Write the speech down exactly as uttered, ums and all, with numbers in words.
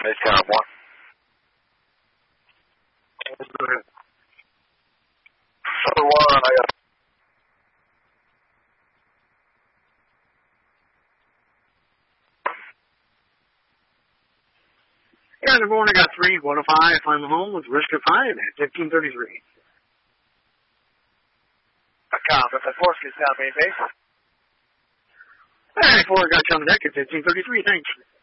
Base count one. Southern one, I got. Yeah, number one, I got three, one oh five, final home with risk of five at fifteen thirty-three. Account, if the force gets down main base. All right, four, got you on the deck at fifteen thirty-three, thanks.